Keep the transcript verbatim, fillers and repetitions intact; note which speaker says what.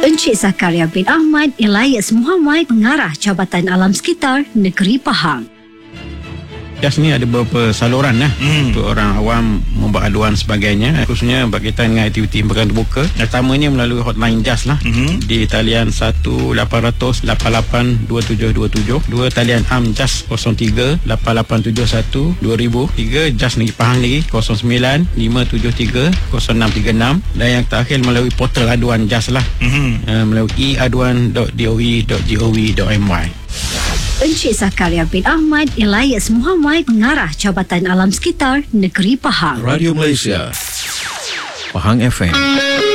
Speaker 1: Encik Zakaria bin Ahmad Elias Muhammad, Pengarah Jabatan Alam Sekitar Negeri Pahang.
Speaker 2: Jas ni ada beberapa saluran lah hmm. untuk orang awam membuat aduan sebagainya, khususnya berkaitan dengan aktiviti pembegalan terbuka. Pertamanya melalui hotline Jas lah hmm. di talian satu lapan kosong lapan lapan dua tujuh dua tujuh, dua talian am Jas kosong tiga lapan lapan tujuh satu dua ribu, tiga Jas Negeri Pahang lagi kosong sembilan lima tujuh tiga kosong enam tiga enam, dan yang terakhir melalui portal aduan Jas lah hmm. uh, melalui e aduan dot d o e dot gov dot m y.
Speaker 1: Encik Zakaria bin Ahmad Elias Muhammad, Pengarah Jabatan Alam Sekitar Negeri Pahang.
Speaker 3: Radio Malaysia, Pahang F M.